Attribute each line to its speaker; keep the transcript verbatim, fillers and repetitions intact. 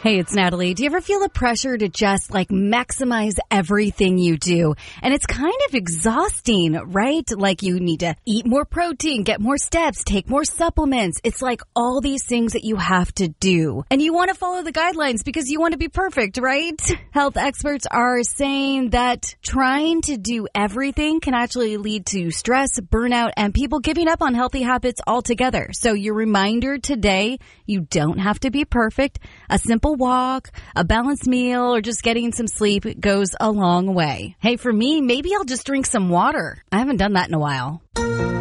Speaker 1: Hey, it's Natalie. Do you ever feel the pressure to just like maximize everything you do? And it's kind of exhausting, right? Like you need to eat more protein, get more steps, take more supplements. It's like all these things that you have to do. And you want to follow the guidelines because you want to be perfect, right? Health experts are saying that trying to do everything can actually lead to stress, burnout, and people giving up on healthy habits altogether. So your reminder today, you don't have to be perfect. A simple walk, a balanced meal, or just getting some sleep goes a long way. Hey, for me, maybe I'll just drink some water. I haven't done that in a while.